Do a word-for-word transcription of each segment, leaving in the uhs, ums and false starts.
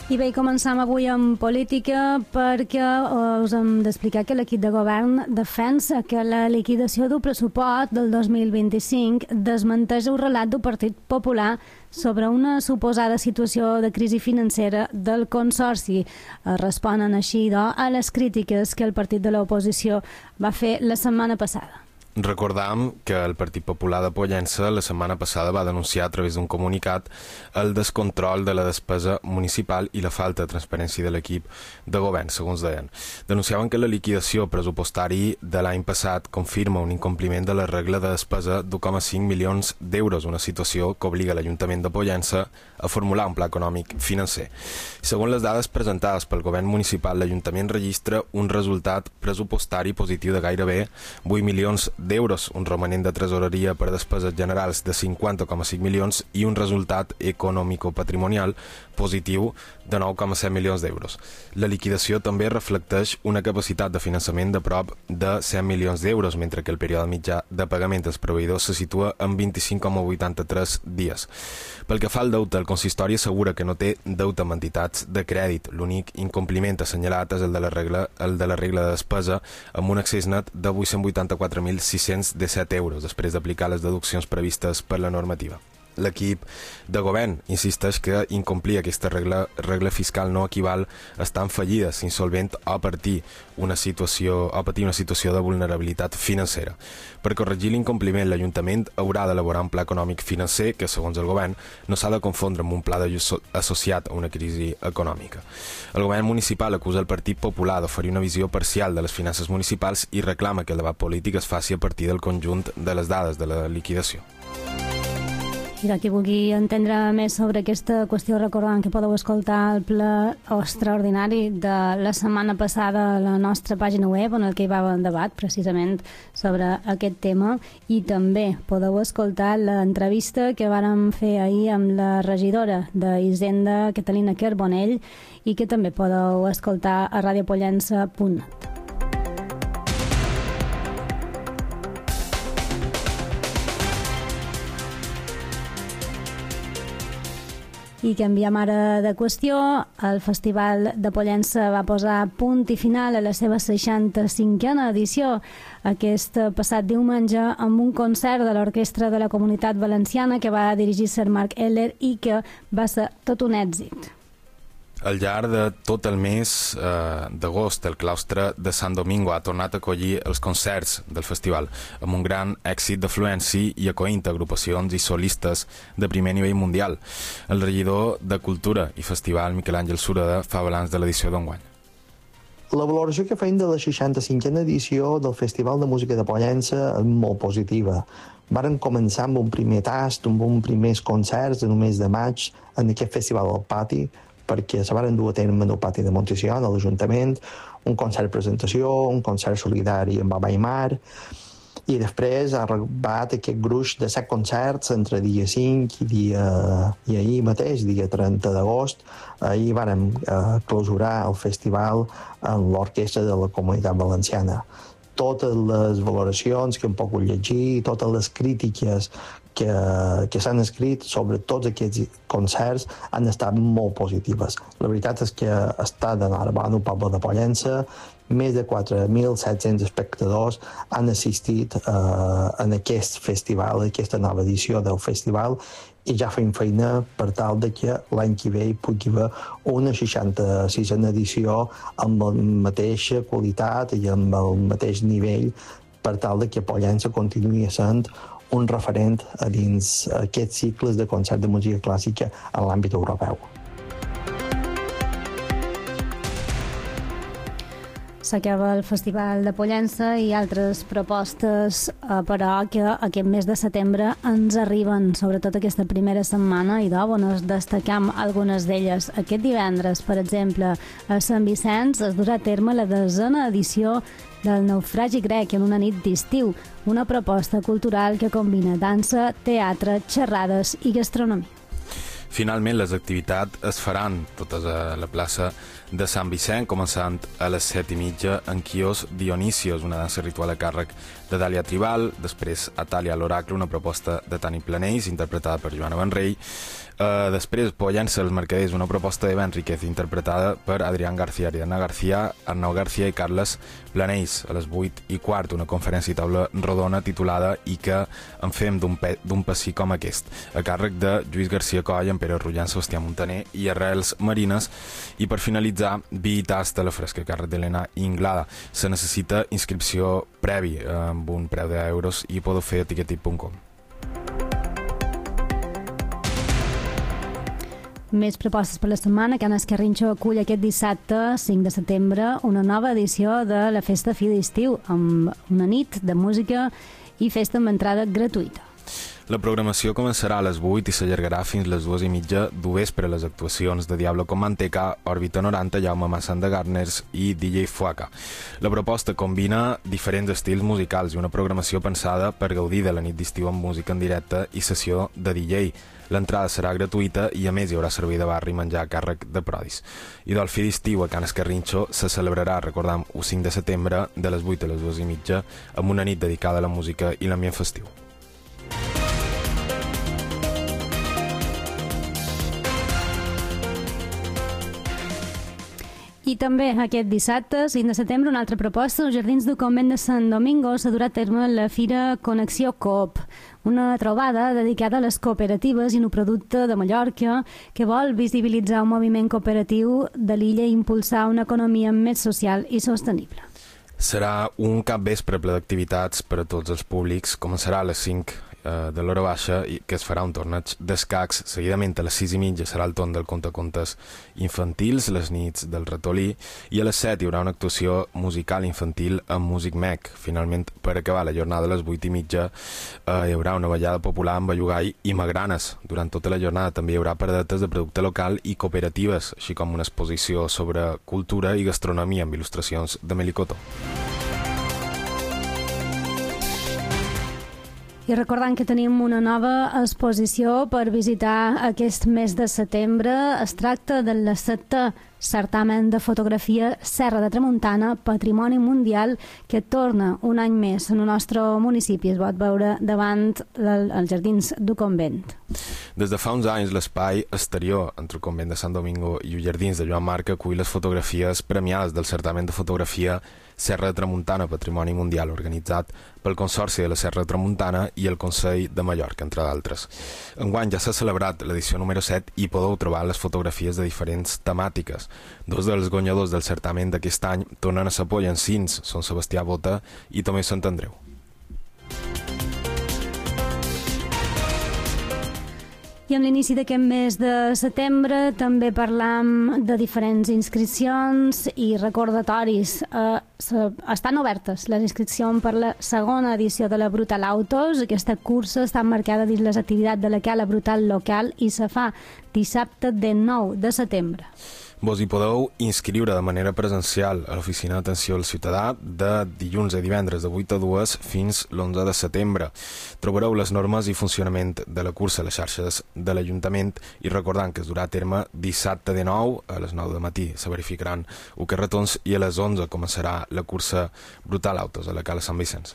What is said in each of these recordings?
I bé, començam avui amb política perquè uh, us hem d'explicar que l'equip de govern defensa que la liquidació del pressupost del dos mil vint-i-cinc desmenteix el relat del Partit Popular sobre una suposada situació de crisi financera del Consorci. Uh, responen així, doncs, a les crítiques que el partit de l'oposició va fer la setmana passada. Recordam que el Partit Popular de Pollença la setmana passada va denunciar a través d'un comunicat el descontrol de la despesa municipal i la falta de transparència de l'equip de govern, segons deien. Denunciaven que la liquidació pressupostari de l'any passat confirma un incompliment de la regla de despesa d'un coma cinc milions d'euros, una situació que obliga l'Ajuntament de Pollença a formular un pla econòmic financer. Segons les dades presentades pel govern municipal, l'Ajuntament registra un resultat pressupostari positiu de gairebé vuit milions d'euros, un romanent de tresoreria per despeses generals de cinquanta coma cinc milions i un resultat econòmico-patrimonial positiu de nou coma set milions d'euros. La liquidació també reflecteix una capacitat de finançament de prop de cent milions d'euros, mentre que el període mitjà de pagament dels proveïdors se situa en vint-i-cinc coma vuitanta-tres dies. Pel que fa al deute, el consistori assegura que no té deute amb entitats de crèdit. L'únic incompliment assenyalat és el de la regla, el de la regla de despesa, amb un excés net de vuit-cents vuitanta-quatre mil sis-cents disset euros, després d'aplicar les deduccions previstes per la normativa. L'equip de govern insisteix que incomplir aquesta regla, regla fiscal no equival a estar en fallida, insolvent o a partir una situació, o a patir una situació de vulnerabilitat financera. Per corregir l'incompliment, l'Ajuntament haurà d'elaborar un pla econòmic financer que, segons el govern, no s'ha de confondre amb un pla d'ajust associat a una crisi econòmica. El govern municipal acusa el Partit Popular d'oferir una visió parcial de les finances municipals i reclama que el debat polític es faci a partir del conjunt de les dades de la liquidació. I de qui vulgui entendre més sobre aquesta qüestió, recordant que podeu escoltar el ple extraordinari de la setmana passada a la nostra pàgina web, en el que hi va haver un debat precisament sobre aquest tema, i també podeu escoltar l'entrevista que vàrem fer ahir amb la regidora d'Hisenda, Catalina Carbonell, i que també podeu escoltar a radiopollença punt net. I canviem ara de qüestió. El Festival de Pollença va posar punt i final a la seva seixanta-cinquena edició aquest passat diumenge amb un concert de l'Orquestra de la Comunitat Valenciana que va dirigir Sir Marc Eller i que va ser tot un èxit. Al llarg de tot el mes eh, d'agost, el claustre de Sant Domingo ha tornat a acollir els concerts del festival, amb un gran èxit d'afluència i acoint agrupacions i solistes de primer nivell mundial. El regidor de Cultura i Festival, Miquel Àngel Sureda, fa balanç de l'edició d'enguany. La valoració que feim de la seixanta-cinquena edició del Festival de Música de Pollença és molt positiva. Varen començar amb un primer tast, amb uns primers concerts en un mes de maig en aquest festival al pati, perquè se van dur a terme en el pati de Montesión, a l'Ajuntament, un concert presentació, un concert solidari amb Baba i Mar, i després ha arribat aquest gruix de set concerts entre dia cinc i dia i ahir mateix, dia trenta d'agost. Ahir vàrem eh, clausurar el festival amb l'Orquestra de la Comunitat Valenciana. Totes les valoracions que hem pogut llegir, totes les crítiques que, que s'han escrit sobre tots aquests concerts han estat molt positives. La veritat és que està d'enhorabona el poble de Pollença. Més de quatre mil set-cents espectadors han assistit eh, en aquest festival, aquesta nova edició del festival, i ja fem feina per tal de que l'any que ve hi pugui haver una seixanta-sisena edició amb la mateixa qualitat i amb el mateix nivell, per tal de que Pollença continuï sent un referent a dins aquests cicles de concert de música clàssica en l'àmbit europeu. S'acaba el Festival de Pollença i altres propostes, eh, però que aquest mes de setembre ens arriben, sobretot aquesta primera setmana, i de bones destacam algunes d'elles. Aquest divendres, per exemple, a Sant Vicenç es durà a terme la desena edició del Naufragi grec en una nit d'estiu, una proposta cultural que combina dansa, teatre, xerrades i gastronomia. Finalment, les activitats es faran totes a la plaça de Sant Vicent, començant a les set i mitja en Quios Dionisios, una dansa ritual a càrrec de Dàlia Tribal, després Atàlia l'Oracle, una proposta de Tani Planells, interpretada per Joana Benrell, Uh, després Pollença els Mercaders, una proposta de Ben Riquez interpretada per Adrián García, Ariadna García, Arnau García i Carles Planells. A les vuit i quart una conferència i taula rodona titulada I que en fem d'un d'un passi com aquest, a càrrec de Lluís García Coll, en Pere Rullant, Sebastià Montaner i Arrels Marines. I per finalitzar, Vi i Tasta, la fresca, a càrrec d'Helena Inglada. Se necessita inscripció previ amb un preu d'euros i podeu fer a tiquetit punt com. Més propostes per la setmana. Can Escarrinxo acull aquest dissabte, cinc de setembre, una nova edició de la Festa Fi d'Estiu, amb una nit de música i festa amb entrada gratuïta. La programació començarà a les vuit i s'allargarà fins les dues i mitja d'u vespre. Les actuacions de Diablo con Manteca, Òrbita noranta, Jaume Massan de Garners i D J Fuaca. La proposta combina diferents estils musicals i una programació pensada per gaudir de la nit d'estiu amb música en directe i sessió de D J. L'entrada serà gratuïta i a més hi haurà servei de barri i menjar a càrrec de prodis. I del fi d'estiu a Can Escarrinxo se celebrarà, recordam, el cinc de setembre de les vuit a les dues i mitja amb una nit dedicada a la música i l'ambient festiu. I també aquest dissabte, cinc de setembre, una altra proposta. Als Jardins del Convent de Sant Domingo s'ha durat a terme la Fira Connexió Coop, una trobada dedicada a les cooperatives i un producte de Mallorca que vol visibilitzar un moviment cooperatiu de l'illa i impulsar una economia més social i sostenible. Serà un capvespre ple d'activitats per a tots els públics. Començarà a les cinc de l'hora baixa, que es farà un torneig d'escacs. Seguidament a les sis i mitja serà el torn del contacontes infantils, les nits del ratolí, i a les set hi haurà una actuació musical infantil amb Music Mec. Finalment, per acabar la jornada a les vuit i mitja eh, hi haurà una ballada popular amb bellugall i magranes. Durant tota la jornada també hi haurà paradetes de producte local i cooperatives, així com una exposició sobre cultura i gastronomia amb il·lustracions de Melicotó. I recordant que tenim una nova exposició per visitar aquest mes de setembre. Es tracta del setè certamen de fotografia Serra de Tramuntana, Patrimoni Mundial, que torna un any més en el nostre municipi. Es pot veure davant els Jardins del Convent. Des de fa uns anys, l'espai exterior entre el Convent de Sant Domingo i els Jardins de Joan Marc acull les fotografies premiades del certamen de fotografia Serra de Tramuntana, Patrimoni Mundial, organitzat pel Consorci de la Serra de Tramuntana i el Consell de Mallorca, entre d'altres. Enguany ja s'ha celebrat l'edició número set i podeu trobar les fotografies de diferents temàtiques. Dos dels guanyadors del certamen d'aquest any tornen a sa Pollencins, són Sebastià Bota i Tomé Sant Andreu. I amb l'inici d'aquest mes de setembre també parlam de diferents inscripcions i recordatoris. Eh, estan obertes les inscripcions per la segona edició de la Brutal Autos. Aquesta cursa està marcada dins les activitats de la Cala Brutal local i se fa dissabte de nou de setembre. Vos hi podeu inscriure de manera presencial a l'Oficina d'Atenció al Ciutadà de dilluns a divendres de vuit a dues fins l'onze de setembre. Trobareu les normes i funcionament de la cursa a les xarxes de l'Ajuntament i recordant que es durà a terme dissabte de nou a les nou de matí. Se verificaran u carretons i a les onze començarà la cursa Brutal Autos a la Cala Sant Vicenç.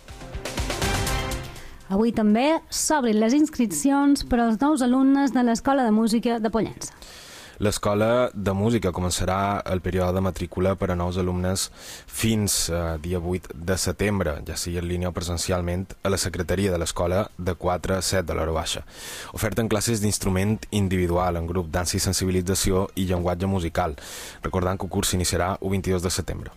Avui també s'obrin les inscripcions per als nous alumnes de l'Escola de Música de Pollença. L'Escola de Música començarà el període de matrícula per a nous alumnes fins a dia vuit de setembre, ja sigui en línia o presencialment, a la secretaria de l'escola de quatre a set de l'hora baixa. Oferten classes d'instrument individual, en grup, dansa i sensibilització i llenguatge musical. Recordant que el curs s'iniciarà el vint-i-dos de setembre.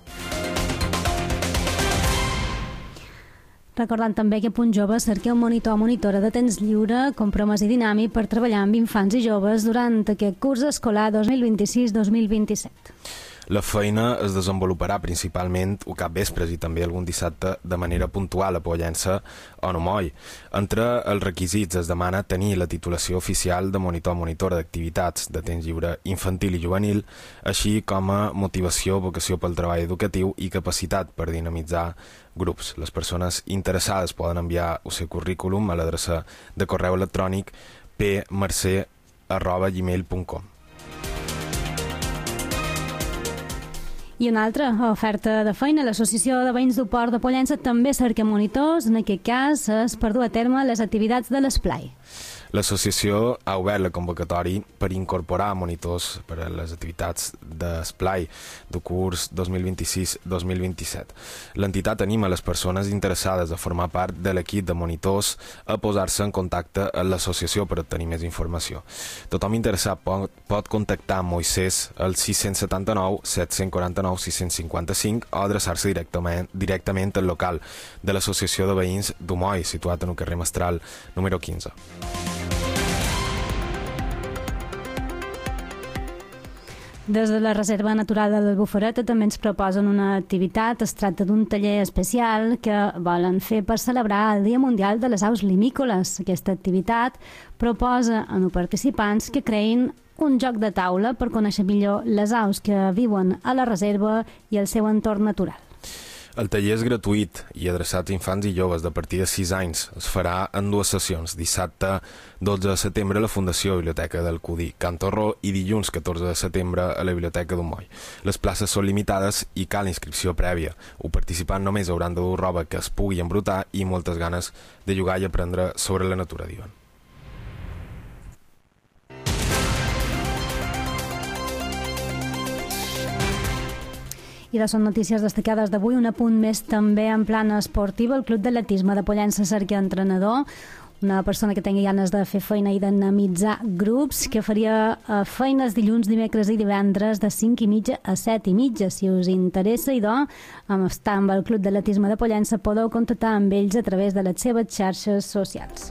Recordant també que Punt Jove cerca un monitor o monitora de temps lliure, compromès i dinàmic per treballar amb infants i joves durant aquest curs escolar dos mil vint-i-sis dos mil vint-i-set. La feina es desenvoluparà principalment o capvespres i també algun dissabte de manera puntual a Pollença o no Moll. Entre els requisits es demana tenir la titulació oficial de monitor o monitora d'activitats de temps lliure infantil i juvenil, així com a motivació, vocació pel treball educatiu i capacitat per dinamitzar grups. Les persones interessades poden enviar el seu currículum a l'adreça de correu electrònic p mercè arroba gmail punt com. I una altra oferta de feina, l'Associació de Veïns del Port de Pollença també cerca monitors, en aquest cas és per dur a terme les activitats de l'esplai. L'associació ha obert la convocatòria per incorporar monitors per a les activitats d'esplai del curs dos mil vint-i-sis dos mil vint-i-set. L'entitat anima les persones interessades a formar part de l'equip de monitors a posar-se en contacte amb l'associació per obtenir més informació. Tothom interessat pot, pot contactar amb Moisès al sis cents setanta-nou set cents quaranta-nou sis cents cinquanta-cinc o adreçar-se directament, directament al local de l'Associació de Veïns d'Umoi, situat en el carrer Mestral número quinze. Des de la Reserva Natural de l'Albufereta també ens proposen una activitat. Es tracta d'un taller especial que volen fer per celebrar el Dia Mundial de les Aus Limícoles. Aquesta activitat proposa a els participants que creïn un joc de taula per conèixer millor les aus que viuen a la reserva i el seu entorn natural. El taller és gratuït i adreçat a infants i joves de partir de sis anys. Es farà en dues sessions, dissabte dotze de setembre a la Fundació Biblioteca del Codí, Can Torró, i dilluns catorze de setembre a la Biblioteca d'un Moll. Les places són limitades i cal inscripció prèvia. Els participants només hauran de dur roba que es pugui embrutar i moltes ganes de jugar i aprendre sobre la natura, diuen. I de són notícies destacades d'avui, un apunt més també en plana esportiva. El Club d'Atletisme de Pollença cerca entrenador, una persona que tingui ganes de fer feina i dinamitzar grups, que faria feines dilluns, dimecres i divendres de cinc i mitja a set i mitja. Si us interessa, idò, estar amb el Club d'Atletisme de Pollença, podeu contactar amb ells a través de les seves xarxes socials.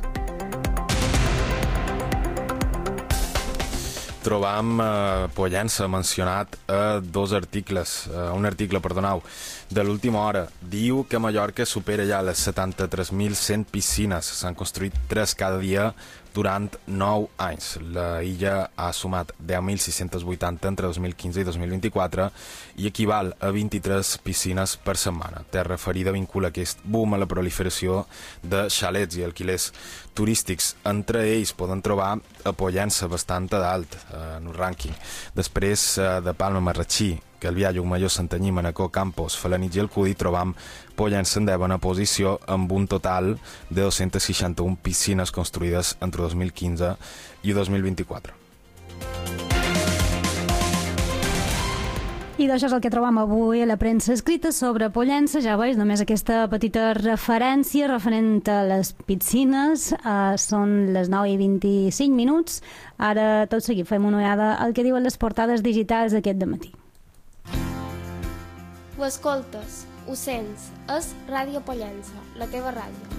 Trobam a Pollença mencionat a dos articles, a un article, perdoneu, de l'última hora. Diu que Mallorca supera ja les setanta-tres mil cent piscines. S'han construït tres cada dia durant nou anys. La illa ha sumat deu mil sis-cents vuitanta entre dos mil quinze i dos mil vint-i-quatre i equival a vint-i-tres piscines per setmana. Terra Ferida vincula aquest boom a la proliferació de xalets i alquilers turístics. Entre ells poden trobar a Pollença bastant a dalt en el rànquing. Després de Palma, Marratxí, Calvià, Llucmajor, Santanyí, Manacor, Campos, Felanitx i el Cudi, trobam Pollença en devena posició amb un total de dos-centes seixanta-una piscines construïdes entre dos mil quinze i dos mil vint-i-quatre. I d'això és el que trobam avui a la premsa escrita sobre Pollença. Ja veus, només aquesta petita referència referent a les piscines. Uh, són les nou i vint-i-cinc minuts. Ara, tot seguit, fem una ullada al que diuen les portades digitals aquest dematí. Ho escoltes, ho sents, és Ràdio Pollença, la teva ràdio.